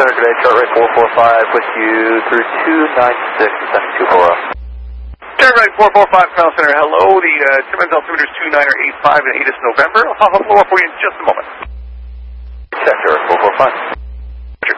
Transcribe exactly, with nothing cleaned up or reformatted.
Center, good day, chart rate four four five with you through two nine six, seven two four zero. Chart rate four four five, Command Center, hello, the uh, Timmins altimeter is two nine eight five and eight is November. I'll pop up lower for you in just a moment. Sector four four five.